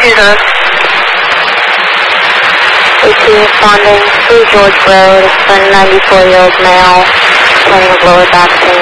computer. AT responding, 3 George Road, it's a 94-year-old male, complaining of lower back pain.